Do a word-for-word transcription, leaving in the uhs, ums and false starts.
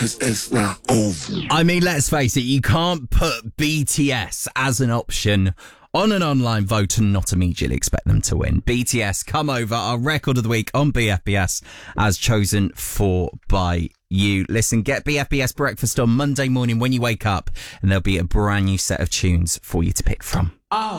'cause it's not over. I mean, let's face it, you can't put B T S as an option on an online vote and not immediately expect them to win. B T S, Come Over, our record of the week on B F B S, as chosen for by you. Listen, get B F B S breakfast on Monday morning when you wake up, and there'll be a brand new set of tunes for you to pick from. Oh.